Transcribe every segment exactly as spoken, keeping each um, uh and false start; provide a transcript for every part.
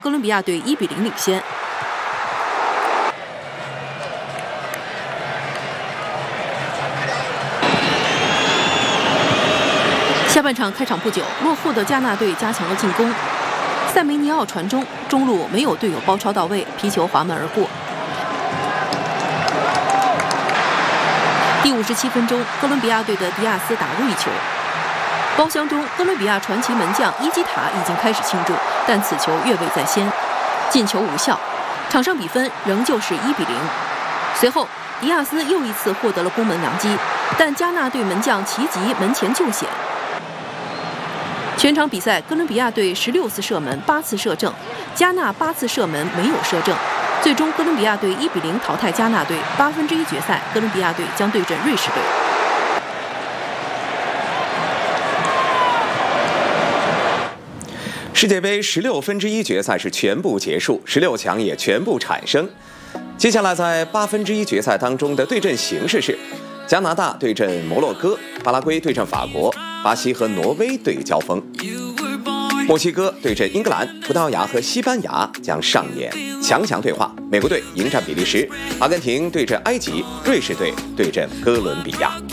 哥伦比亚队一比零领先。下半场开场不久，落后的加纳队加强了进攻。塞梅尼奥传中，中路没有队友包抄到位，皮球滑门而过。第五十七分钟，哥伦比亚队的迪亚斯打入一球。包厢中，哥伦比亚传奇门将伊基塔已经开始庆祝，但此球越位在先，进球无效，场上比分仍旧是一比零。随后，迪亚斯又一次获得了攻门良机，但加纳队门将齐吉门前救险。全场比赛，哥伦比亚队十六次射门，八次射正；加纳八次射门没有射正。最终，哥伦比亚队一比零淘汰加纳队。八分之一决赛，哥伦比亚队将对阵瑞士队。 世界杯十六分之一决赛是全部结束，十六强也全部产生。接下来在八分之一决赛当中的对阵形式是：加拿大对阵摩洛哥，巴拉圭对阵法国，巴西和挪威对交锋，墨西哥对阵英格兰，葡萄牙和西班牙将上演强强对话。美国队迎战比利时，阿根廷对阵埃及，瑞士队对阵哥伦比亚。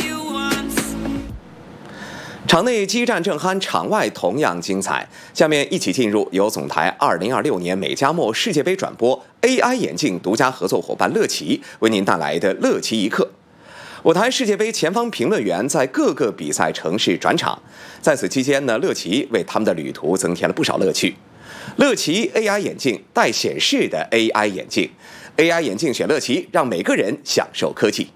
场内激战正酣，场外同样精彩。下面一起进入由总台二零二六年美加墨世界杯转播 A I 眼镜独家合作伙伴乐奇为您带来的乐奇一刻。我台世界杯前方评论员在各个比赛城市转场，在此期间呢，乐奇为他们的旅途增添了不少乐趣。乐奇 A I 眼镜，带显示的 A I 眼镜 ，A I 眼镜选乐奇，让每个人享受科技。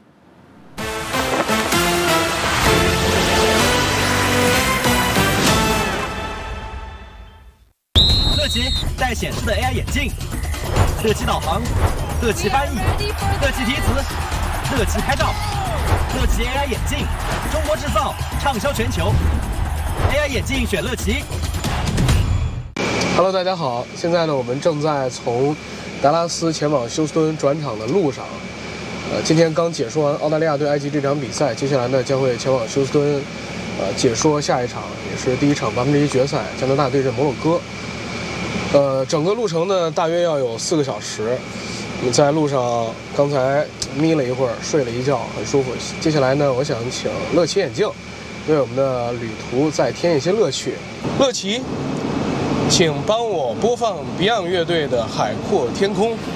乐奇带显示的 A I 眼镜，乐奇导航，乐奇翻译，乐奇提词，乐奇拍照。乐奇 A I 眼镜，中国制造，畅销全球。A I 眼镜选乐奇。 Hello， 大家好，现在呢，我们正在从达拉斯前往休斯敦转场的路上。呃，今天刚解说完澳大利亚对埃及这场比赛，接下来呢将会前往休斯敦，呃，解说下一场，也是第一场八分之一决赛，加拿大对阵摩洛哥。呃，整个路程呢大约要有四个小时。我们在路上刚才眯了一会儿，睡了一觉，很舒服。接下来呢，我想请乐奇眼镜为我们的旅途再添一些乐趣。乐奇，请帮我播放 Beyond 乐队的《海阔天空》。